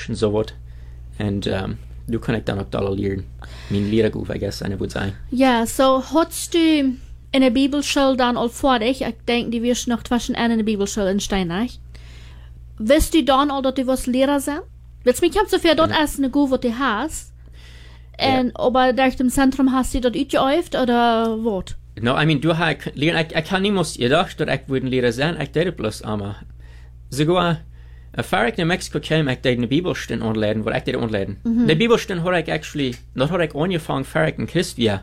und so was. Und du kannst dann auch da lernen. Mein Lehrerguf, I guess, eine würde sein. Ja, so hast du in der Bibelschule dann all fertig? Ich denke, die wirst noch zwischen in der Bibelschule in Steinach. Wirst du dann all, dass du was Lehrer sein? Willst du mich haben so viel dort erst eine Guf, was du hast? Und aber durch im Zentrum hast du dort uitgeübt oder was? No, I mean, du hast lernen, ich kann niemals gedacht, dass ich würde Lehrer sein, ich deed bloß einmal. Sogar, vor ich nach Mexiko kam, ich deed eine Bibelstunde anleiten, wo ich deed anleiten. Die Bibelstunde habe ich actually, dort habe ich angefangen, vor ich ein Christ war.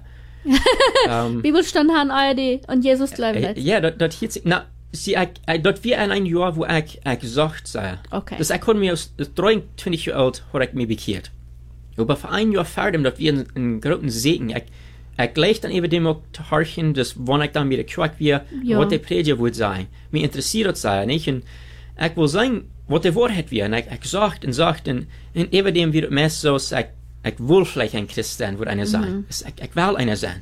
Bibelstunde haben alle und Jesus glauben. Ja, dort hieß na, sie, dort war ein Jahr, wo ich gesagt sei. Okay. Das ich konnte mir aus 23 Jahren alt, habe ich mich bekehrt. Aber vor ein Jahr fertig, dort wir einen großen Segen. Ich gleich dann eben dem auch zu horchen, dass wenn ich dann mit der Kirche wir, was der Prediger würde sein. Mich interessiert sein, nicht? Und ich will sagen, was der Wahrheit wäre. Und ich sagt und eben dem wird meist so, ich will vielleicht ein Christ sein, würde einer sein. Ich will einer sein.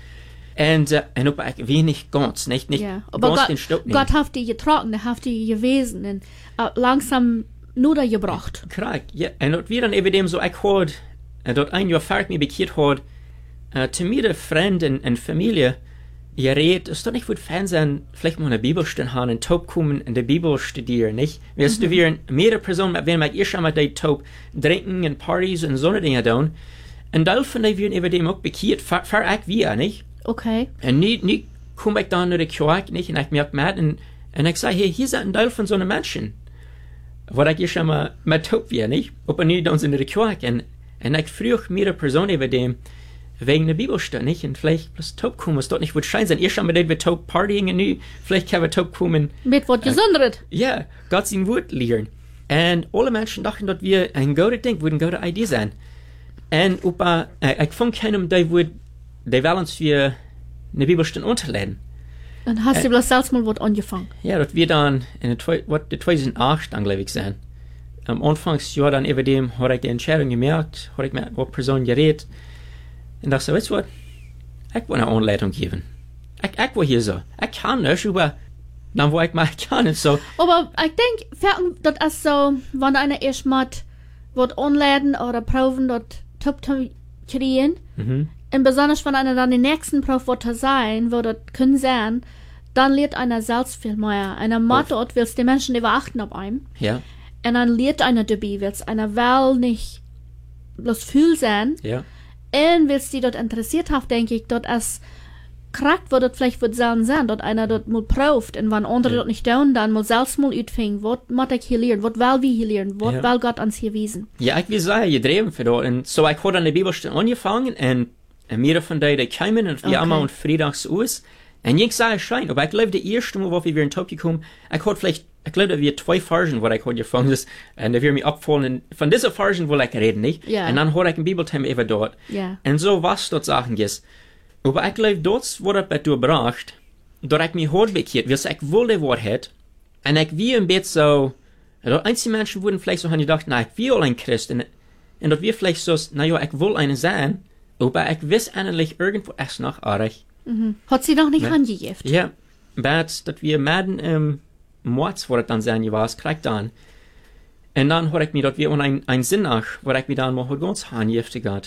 Und aber ich will nicht ganz, nicht aber ganz den Stock nehmen. Gott hat die getragen, er hat die gewesen und langsam nur da gebracht. Korrekt, ja. Und dort wir dann eben dem so, ich hört, dort ein Jahr fertig mich bekehrt hat, zu mir der Freund und Familie, ihr redet, ist doch nicht gut Fan sein, vielleicht mal eine Bibelstunde haben, und Taub kommen in der Bibel studieren, nicht? Weißt du, wir mehrere Personen, wenn wir ihr schon mal die Taub trinken und Partys und so eine Dinge tun, und Teil von denen werden eben dem auch bekehrt, für ich wir, nicht? Okay. Und nie komme ich dann nur die Kirche, nicht? Und ich merke mit, und ich sage, hey, hier sind ein Teil von so einem Menschen, wo ich hier schon mal mit Taub wir, nicht? Aber nie dann sind in der Kirche, und ich frage mehrere Personen über dem, wegen der Bibelstunde, nicht? Und vielleicht bloß taub kommen, was dort nicht wird schein sein. Ihr schon mal dort wird taub partying und nu, vielleicht kann wir taub kommen. Mit was gesondert. Ja, Gott sein Wort lernen. Und alle Menschen dachten, dass wir ein gutes Ding, würden eine gute Idee sein. Und ich fand keinem, die wollen uns für eine Bibelstunde unterladen. Dann hast du bloß selbst mal was angefangen. Ja, das wir dann in 2008 dann, glaube ich, sein. Am Anfangsjahr dann über dem, habe ich die Entscheidung gemerkt, habe ich mit einer Person geredet. Und dachte, weißt du was? Ich will eine Anleitung geben. Ich will hier so. Ich kann nicht, aber dann, wo ich mal kann und so. Aber ich denke, das ist so, wenn einer erst mal wird anleiten oder proben, dort top zu kriegen. Und besonders, wenn einer dann den nächsten Prof wird sein, wo das können sein, dann lernt einer selbst viel mehr. Einer macht dort, willst die Menschen überachten auf einem. Ja. Und dann lernt einer dabei, willst einer will nicht bloß fühl sein. Ja. Und willst die dort interessiert haben, denke ich, dort als krakt, wo dort vielleicht wird sein, dort einer dort mal prüft, und wenn andere dort nicht tun, dann mal selbst mal utfingen, was muss ich hier lernen, was will wir hier lernen, was will Gott uns hier wiesen. Ja, ich will sagen, ihr drehen für dort, und so, ich habe an der Bibelstunde angefangen, und mehrere von denen kamen, und wir einmal und freitags aus, und ich sage, es scheint, aber ich glaube, die erste Mal, wo wir in Top gekommen, ich glaube, da wir 2 Versen, wo ich heute gefangen ist, und da wir mich abfallen, von dieser Versen will ich reden, nicht? Ja. Und dann habe ich ein Bibelthema eben dort. Ja. Und so, was dort Sachen ist. Aber ich glaube, dort wurde es durchgebracht, dass ich mich heute bekehrt, weil ich will die Wahrheit, und ich will ein bisschen so, dort einzelne Menschen würden vielleicht so haben gedacht, na, ich will ein Christ, und dort wir vielleicht so, naja, ich will einen sein, aber ich weiß eigentlich irgendwo erst noch arg. Hat sie noch nicht angegeben? Ja, dass wir Mäden Mords, wo das dann sein was kriegt dann. Und dann habe ich mir dort wie ein Sinn nach, wo ich mir dann mal ganz handjeftig hat.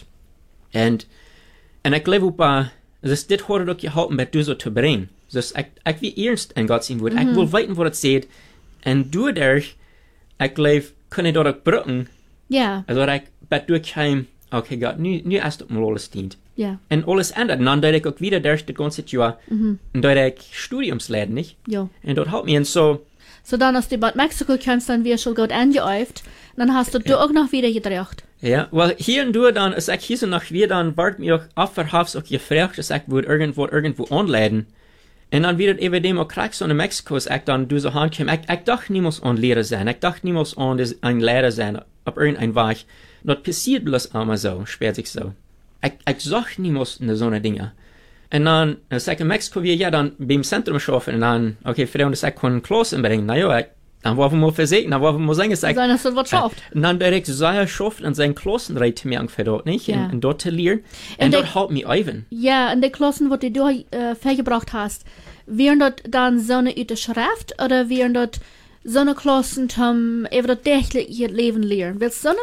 Und ich glaube, das hat doch geholfen, bei du so zu bringen. Das ich will ernst in Gott sein Wort. Ich will weiten, wo das steht. Und dadurch, ich glaube, kann ich dort auch brücken. Ja. Also, bei du kein, okay, Gott, nu erst mal alles dient. Ja. Und alles ändert. Und dann deed ich auch wieder durch das ganze Jahr. Und dort ich Studiumsleiden, nicht? Ja. Und dort halt mir und so. So dann, als du bei Mexiko kommst, dann wirst du gut angeäuft. Dann hast du auch noch wieder gedacht. Ja, weil hier und da dann, als ich hier so nach wir dann, wart mir auch afverhafs auch gefragt, dass ich würde irgendwo anleiten. Und dann wird eben dem auch krieg so in Mexiko, als ich dann du so heimkomme. Ich dachte niemals an Lehrer sein. Ich dachte niemals an ein Lehrer sein, auf irgendein Weg. Das passiert bloß einmal so, später sich so. Ich sag niemals in so eine Dinge. Und dann, als ich in Mexiko wir ja dann beim Zentrum schaffen, und dann, okay, für uns, ich kann Klassen bringen. Naja, dann wollen wir mal versehen, dann wollen wir mal sagen, dass ich... Dann hast du was schafft. Und dann direkt sehr schafft und seinen Klassen reit mir ungefähr dort, nicht? Ja. Und dort zu lernen. Und dort halt mich ein. Ja, in den Klassen, wo du vergebracht hast, wären dort dann so eine Ute Schrift, oder wären dort so eine Klassen, zum eben das tägliche Leben lernen? Willst du so eine